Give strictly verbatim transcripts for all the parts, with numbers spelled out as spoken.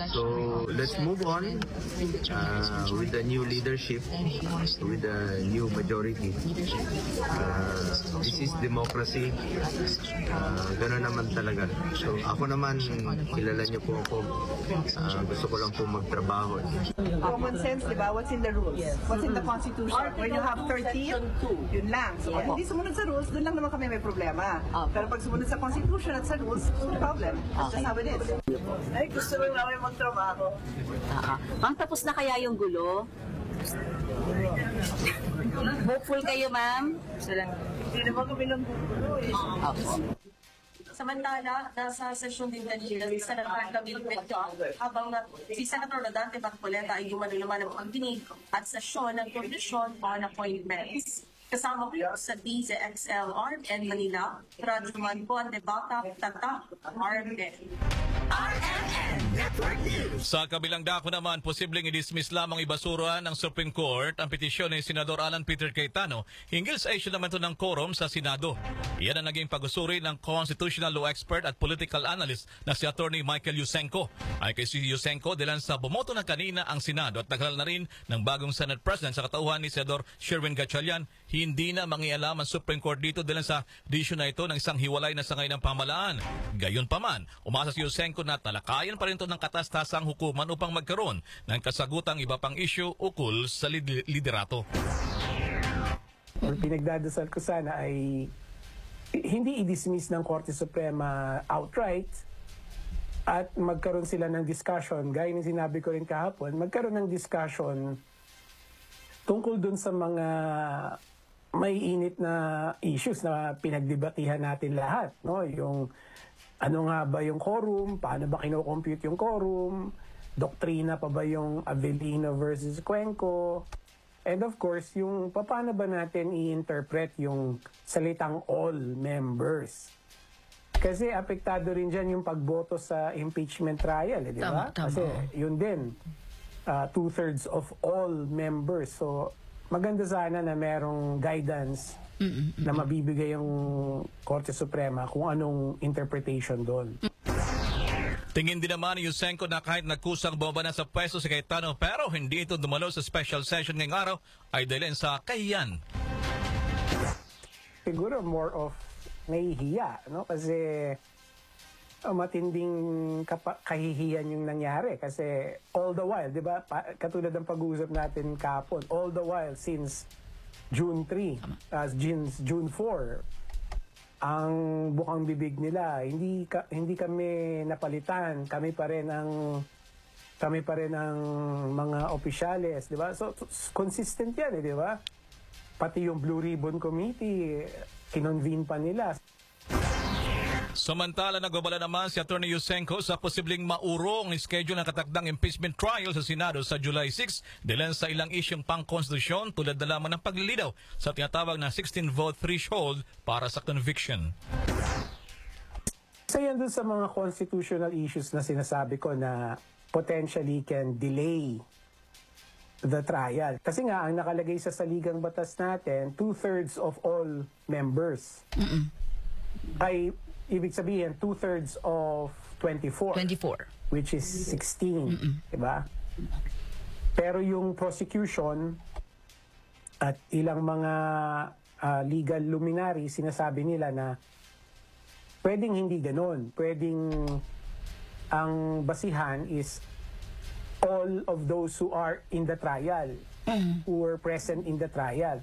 So let's move on uh, with the new leadership, with the new majority. Uh, this is democracy. Uh, Gano'n naman talaga. So ako naman, kilala niyo po ako. Uh, gusto ko lang po magtrabaho. Common sense, di ba? What's in the rules? What's in the Constitution? When you have thirteen, yun lang. So pag hindi sumunod sa rules, dun lang naman kami may problema. Pero pag sumunod sa Constitution at sa rules, no problem. That's just how it is. Ay, gusto rin namin magtrabaho. Ah, ma'am, tapos na kaya yung gulo? Hopeful kayo, ma'am? Hindi naman kami ng gulo eh. Opo. Samantala, nasa sesyon din kanina si Senator Camille Benito habang na, si Senator Rodante Baccoleta ay gumanuloman ng pagdinig at sesyon ng Commission on Appointments. Kasama po sa D Z X L R N Manila, Radyoman po ang debata, tatak, R M N. Sa kabilang dako naman, posibleng i-dismiss lamang ibasura ng Supreme Court ang petisyon ni Senador Alan Peter Cayetano hinggil sa issue naman ng quorum sa Senado. Iyan ang naging pag-usuri ng constitutional law expert at political analyst na si Attorney Michael Yusenko. Ay kay si Yusenko, dilan sa bumoto na kanina ang Senado at naghalal na rin ng bagong Senate President sa katauhan ni Senador Sherwin Gatchalian, hindi na mangialam ang Supreme Court dito dilan sa desisyon na ito ng isang hiwalay na sangay ng pamahalaan. Gayon pa man, umasa si Yusenko na talakayan pa rin ito ng katastasang hukuman upang magkaroon ng kasagutang iba pang issue ukol sa lid- liderato. Pinagdadasal ko sana ay hindi i-dismiss ng Korte Suprema outright at magkaroon sila ng discussion. Gaya ng sinabi ko rin kahapon, magkaroon ng discussion tungkol dun sa mga may init na issues na pinagdebatihan natin lahat. No? Yung ano nga ba yung quorum? Paano ba kino-compute yung quorum? Doktrina pa ba yung Avellino versus Cuenco? And of course, yung paano ba natin i-interpret yung salitang all members? Kasi apektado rin dyan yung pagboto sa impeachment trial, eh, di ba? Kasi yun din, uh, two-thirds of all members. So maganda sana na merong guidance Mm-mm. na mabibigay yung Korte Suprema kung anong interpretation doon. Tingin din naman ni Yusenko na kahit nagkusang bomba na sa pwesto si Cayetano pero hindi ito dumalo sa special session ngayong araw ay dahil sa kahiyan. Siguro more of nahihiya, no? Kasi oh, matinding kapa- kahihiyan yung nangyari kasi all the while, di ba, pa- katulad ng pag-uusap natin kapon, all the while since June three, uh, June, June four, ang bukang bibig nila, hindi ka, hindi kami napalitan, kami pa rin ang kami pa rin ang mga opisyales, di ba? So, consistent yan, eh, di ba? Pati yung Blue Ribbon Committee, kinonvene pa nila. Samantala, nagbabala naman si Atty. Yusenko sa posibleng maurong schedule ng katakdang impeachment trial sa Senado sa July sixth dahil sa ilang isyong pang-konstitusyon tulad na lamang ng paglilidaw sa tinatawag na sixteen vote threshold para sa conviction. Isa yan dun sa mga constitutional issues na sinasabi ko na potentially can delay the trial. Kasi nga, ang nakalagay sa saligang batas natin, two-thirds of all members Mm-mm. ay ibig sabihin, two-thirds of twenty-four. twenty-four. Which is sixteen. Mm-mm. Diba? Pero yung prosecution at ilang mga uh, legal luminary, sinasabi nila na pwedeng hindi ganon. Pwedeng ang basihan is all of those who are in the trial, mm. who were present in the trial.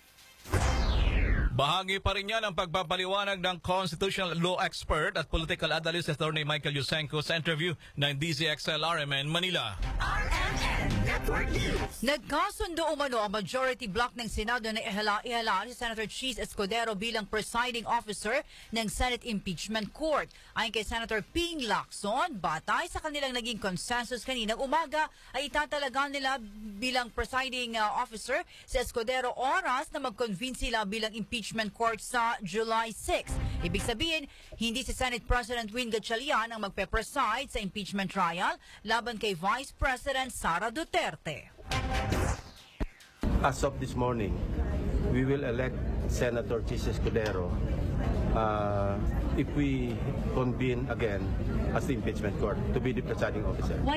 Bahagi pa rin yan ang pagpapaliwanag ng constitutional law expert at political analyst Attorney Michael Yusenko sa interview ng D Z X L R M N Manila. R M N Network News. Nagkasundo umano ang majority block ng Senado na ihala-ihala si Senator Cheese Escudero bilang presiding officer ng Senate Impeachment Court. Ayon kay Senator Ping Lacson, batay sa kanilang naging consensus kaninang umaga ay itatalagaan nila bilang presiding uh, officer si Escudero oras na mag-convene sila bilang impeachment court sa July sixth. Ibig sabihin, hindi si Senate President Win Gatchalian ang magpe-preside sa impeachment trial laban kay Vice President Sara Duterte. As of this morning, we will elect Senator Cheese Escudero uh, if we convene again as the impeachment court to be the presiding officer.